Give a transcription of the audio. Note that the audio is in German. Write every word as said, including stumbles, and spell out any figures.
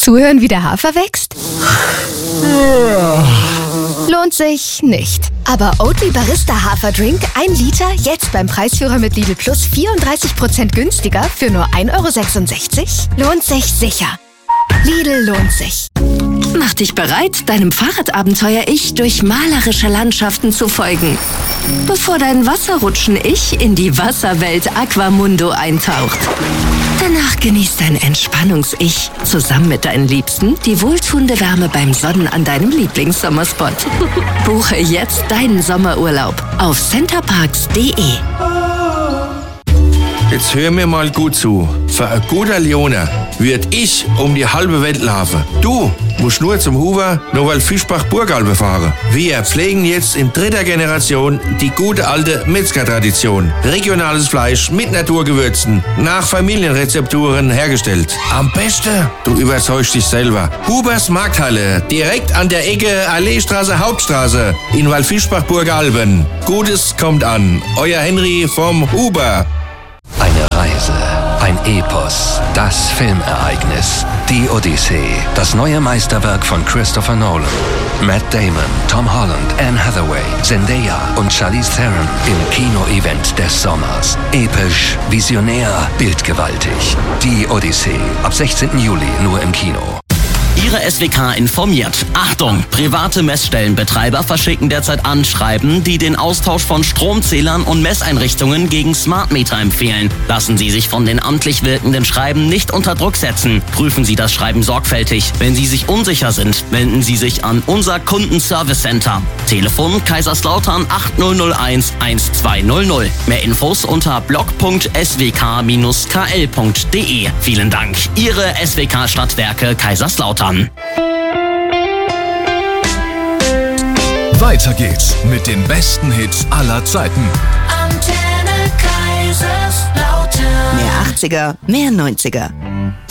zuhören, wie der Hafer wächst? Lohnt sich nicht. Aber Oatly Barista Haferdrink, ein Liter, jetzt beim Preisführer mit Lidl Plus vierunddreißig Prozent günstiger für nur ein Euro sechsundsechzig? Lohnt sich sicher. Lidl lohnt sich. Mach dich bereit, deinem Fahrradabenteuer-Ich durch malerische Landschaften zu folgen. Bevor dein Wasserrutschen-Ich in die Wasserwelt Aquamundo eintaucht. Danach genießt dein Entspannungs-Ich zusammen mit deinen Liebsten die wohltuende Wärme beim Sonnen an deinem Lieblingssommerspot. Buche jetzt deinen Sommerurlaub auf centerparks punkt de. Jetzt hör mir mal gut zu. Für ein guter Leoner würd ich um die halbe Welt laufen. Du musst nur zum Huber, nur weil Fischbach-Burgalbe fahren. Wir pflegen jetzt in dritter Generation die gute alte Metzger-Tradition. Regionales Fleisch mit Naturgewürzen, nach Familienrezepturen hergestellt. Am besten, du überzeugst dich selber. Hubers Markthalle, direkt an der Ecke Alleestraße, Hauptstraße in Waldfischbach-Burgalben. Gutes kommt an. Euer Henry vom Huber. Eine Reise, ein Epos, das Filmereignis, die Odyssee, das neue Meisterwerk von Christopher Nolan. Matt Damon, Tom Holland, Anne Hathaway, Zendaya und Charlize Theron im Kino-Event des Sommers. Episch, visionär, bildgewaltig. Die Odyssee, ab sechzehnten Juli nur im Kino. Ihre S W K informiert. Achtung! Private Messstellenbetreiber verschicken derzeit Anschreiben, die den Austausch von Stromzählern und Messeinrichtungen gegen Smart Meter empfehlen. Lassen Sie sich von den amtlich wirkenden Schreiben nicht unter Druck setzen. Prüfen Sie das Schreiben sorgfältig. Wenn Sie sich unsicher sind, wenden Sie sich an unser Kundenservice Center. Telefon Kaiserslautern acht null null eins eins zwei null null. Mehr Infos unter blog punkt s w k dash k l punkt de. Vielen Dank. Ihre S W K Stadtwerke Kaiserslautern. Weiter geht's mit den besten Hits aller Zeiten. Antenne Kaiserslautern. Mehr achtziger, mehr neunziger.